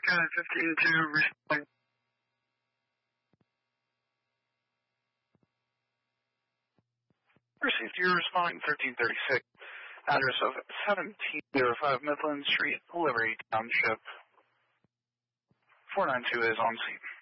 Sky 15 to respond. Received your responding 1336. Address of 1705 Midland Street, Liberty Township. 492 is on scene.